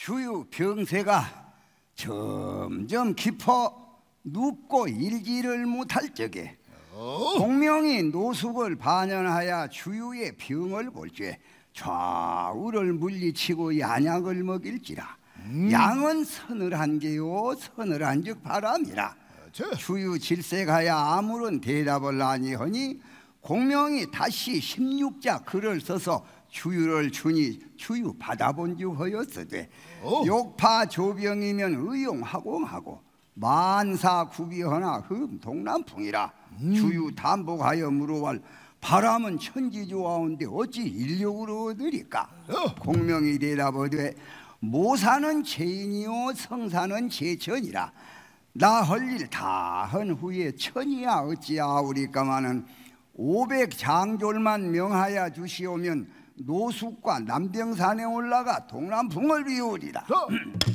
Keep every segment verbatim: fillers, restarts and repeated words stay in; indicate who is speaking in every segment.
Speaker 1: 주유 병세가 점점 깊어 눕고 일지를 못할 적에 공명이 노숙을 반연하여 주유의 병을 볼 때 좌우를 물리치고 양약을 먹일지라. 음. 양은 서늘한 게요 서늘한즉 바람이라. 어, 주유 질색하여 아무런 대답을 아니하니 공명이 다시 십육자 글을 써서 주유를 주니 주유 받아본즉 하였으되 욕파 조병이면 의용하공하고 만사 구비하나 흠 동남풍이라. 음. 주유 담복하여 물어갈 바람은 천지조하온데 어찌 인력으로 얻으리까? 어. 공명이 대답하되 모사는 죄인이요 성사는 죄천이라. 나 할 일 다 한 후에 천이야 어찌하오리까마는 오백 장졸만 명하여 주시오면 노숙과 남병산에 올라가 동남풍을 비우리라. 어.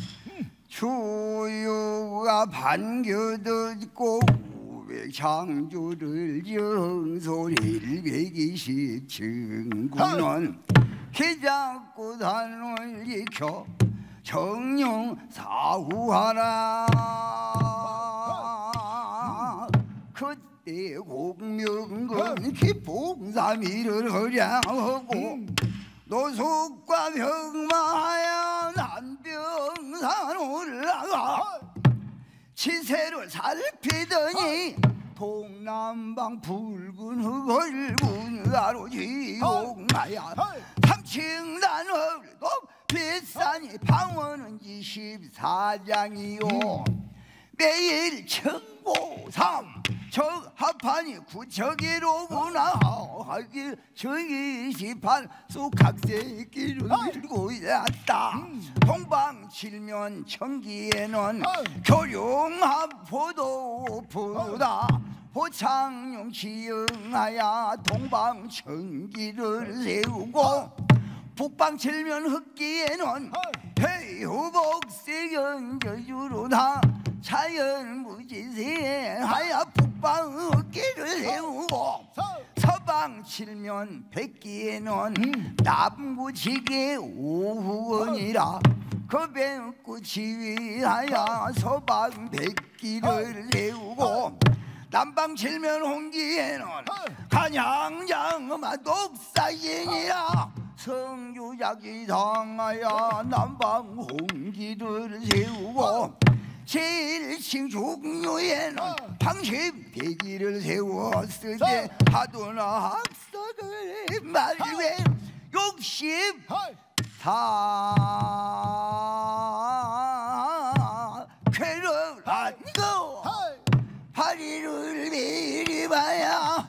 Speaker 1: 주유가 반겨듣고 오백 장졸을 정소리를 백이십 증구는 기잡고 단을 익혀 정령 사후하라. 그때 공명은 기봉삼일을 허량하고 노숙과 병마하여 남병산 올라가 치세를 살피더니 동남방 붉은 흙을 군가로 지용하여 삼층단을 높이싸니 방언은 이십사장이요 매일 청고삼 적합하니 구척이로구나 하길 정이십팔 쑥학새끼를 들고 있다. 동방칠면 청기에는 교룡합포도 부다 호창용 지영하여 동방청기를 세우고 북방칠면 흑기에는 해후복세경저주로다 자연무지세하여 북방 흑기를 세우고 서방칠면 백기에는 남구지게 오후원이라 거백구 지휘하여 서방 백기를 세우고 남방칠면 홍기에는 간양장마 독사인이라 성주작이 당하여 남방 홍기를 세우고 제일칭 중류에는 방십 대기를 세웠으되 하도나 학석을 말외 육십사 쾌를 안고 파리를